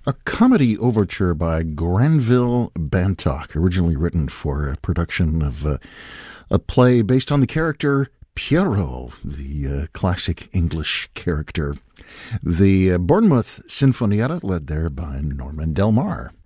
A comedy overture by Granville Bantock, originally written for a production of a play based on the character Pierrot, the classic English character. The Bournemouth Sinfonietta, led there by Norman Del Mar.